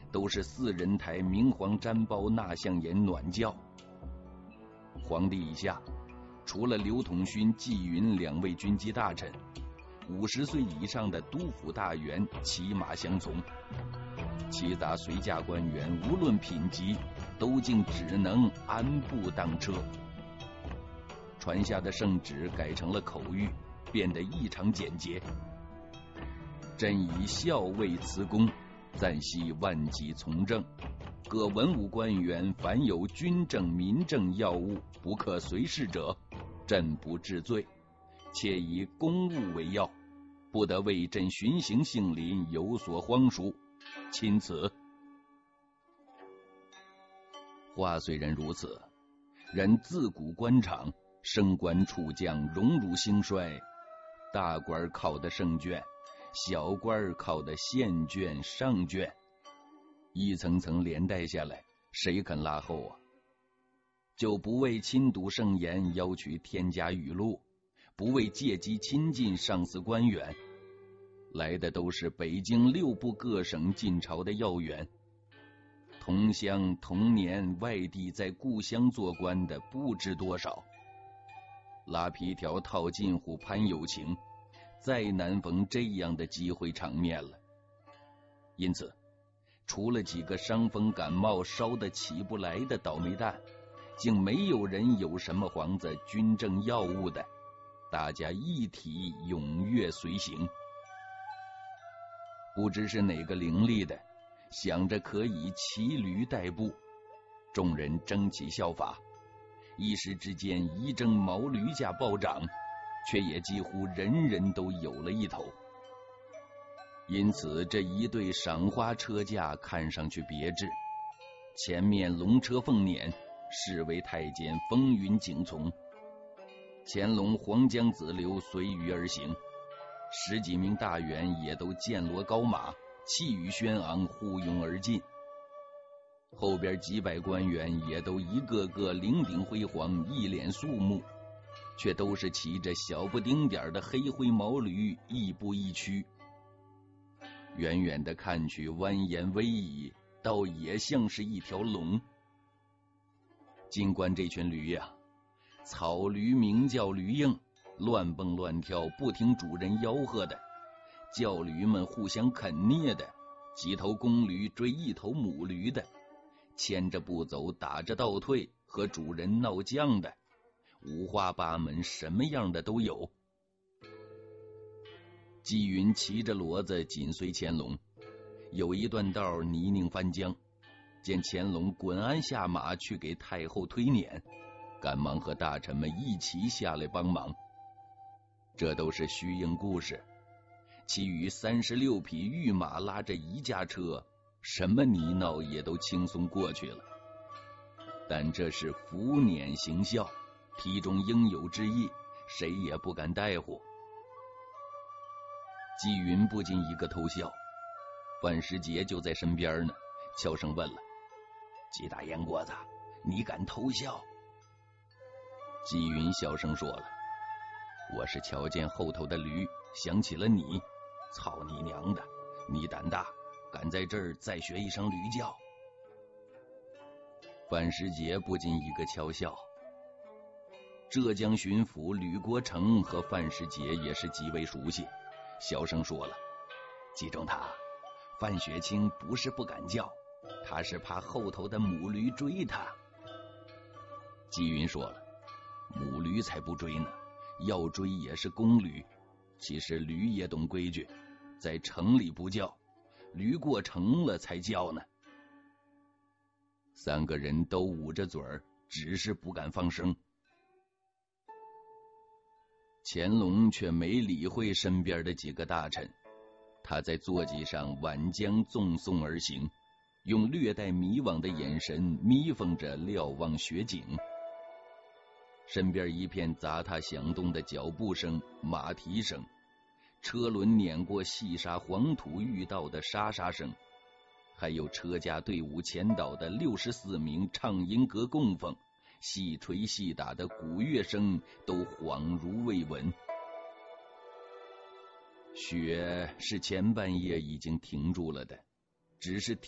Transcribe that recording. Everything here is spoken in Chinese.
都是4人抬明黄毡包纳香岩暖轿。皇帝以下，除了刘统勋、纪云2位军机大臣，50岁以上的督府大员骑马相从，其他随驾官员无论品级，都竟只能安步当车。传下的圣旨改成了口谕，变得异常简洁。朕以校尉辞公，暂系万己从政，各文武官员凡有军政民政要务不可随事者，朕不治罪，且以公务为要，不得为朕巡行杏林有所荒疏，钦此。话虽然如此，然自古官场升官处将荣辱兴衰，大官考的圣卷，小官考的县卷上卷，一层层连带下来，谁肯拉后啊？就不为亲睹圣言要取添加语录，不为借机亲近上司官员，来的都是北京6部各省进朝的要员，同乡同年外地在故乡做官的不知多少，拉皮条套近乎攀友情，再难逢这样的机会场面了。因此除了几个伤风感冒烧得起不来的倒霉蛋，竟没有人有什么黄子军政要务的，大家一体踊跃随行。不知是哪个伶俐的想着可以骑驴代步，众人争起效法，一时之间一征毛驴价暴涨，却也几乎人人都有了一头。因此这一对赏花车架看上去别致，前面龙车凤辇，侍卫太监风云景从，乾隆黄江子流随舆而行，10几名大员也都剑罗高马，气宇轩昂，呼拥而进。后边几百官员也都一个个伶仃辉煌，一脸肃穆，却都是骑着小不丁点的黑灰毛驴，亦步亦趋。远远的看去蜿蜒逶迤，倒也像是一条龙。尽管这群驴呀，草驴名叫驴应，乱蹦乱跳，不听主人吆喝的，叫驴们互相啃啮的，几头公驴追一头母驴的，牵着不走，打着倒退，和主人闹犟的，五花八门，什么样的都有。纪云骑着骡子紧随乾隆，有一段道泥泞翻江，见乾隆滚鞍下马去给太后推撵，赶忙和大臣们一起下来帮忙。这都是虚应故事，其余36匹御马拉着一驾车，什么泥淖也都轻松过去了。但这是伏辇行孝，题中应有之意，谁也不敢怠乎。纪云不禁一个偷笑，范时杰就在身边呢，悄声问了：“纪大烟锅子，你敢偷笑？”纪云小声说了：“我是瞧见后头的驴，想起了你，操你娘的，你胆大，敢在这儿再学一声驴叫。”范时杰不禁一个悄笑。浙江巡抚吕国成和范时杰也是极为熟悉，小声说了：“季中他，范学清不是不敢叫，他是怕后头的母驴追他。”纪云说了：“母驴才不追呢，要追也是公驴。其实驴也懂规矩，在城里不叫，驴过城了才叫呢。”3个人都捂着嘴儿，只是不敢放声。乾隆却没理会身边的几个大臣，他在坐骑上挽缰纵送而行，用略带迷惘的眼神眯缝着瞭望雪景。身边一片杂沓响动的脚步声、马蹄声，车轮碾过细沙黄土遇到的沙沙声，还有车驾队伍前导的64名唱音阁供奉，细吹细打的鼓乐声都恍如未闻。雪是前半夜已经停住了的，只是